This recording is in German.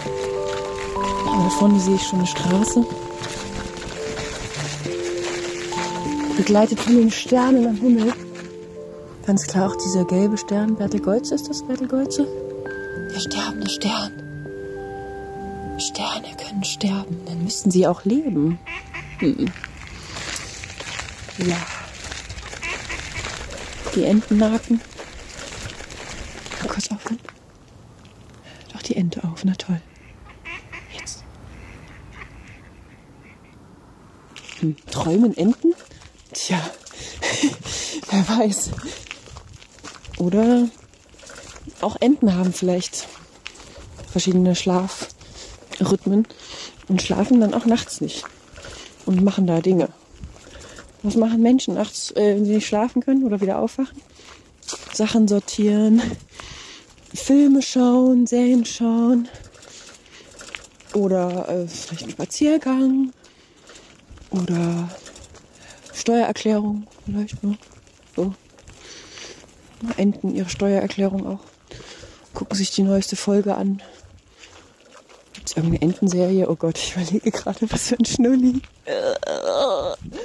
Aber da vorne sehe ich schon eine Straße. Begleitet von den Sternen am Himmel. Ganz klar auch dieser gelbe Stern. Bertelgeuze, ist das Bertelgeuze? Der sterbende Stern. Sterne können sterben. Dann müssten sie auch leben. Ja. Die Entennaken. Mal kurz aufhören. Doch die Ente auf. Na toll. Jetzt. Träumen Enten? Tja. Wer weiß. Oder auch Enten haben vielleicht verschiedene Schlafrhythmen und schlafen dann auch nachts nicht und machen da Dinge. Was machen Menschen nachts, wenn sie nicht schlafen können oder wieder aufwachen? Sachen sortieren, Filme schauen, Serien schauen oder vielleicht einen Spaziergang oder Steuererklärung vielleicht noch. So. Enten ihre Steuererklärung auch. Gucken sich die neueste Folge an. Gibt es irgendeine Entenserie? Oh Gott, ich überlege gerade, was für ein Schnulli.